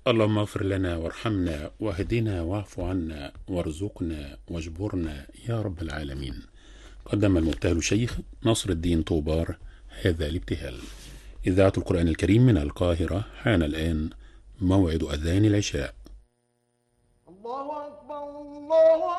اللهم اغفر لنا وارحمنا واهدنا واعف عنا وارزقنا واجبرنا يا رب العالمين. قدم المبتهل شيخ نصر الدين طوبار هذا الابتهال. إذاعة القرآن الكريم من القاهرة. حان الآن موعد أذان العشاء. الله أكبر الله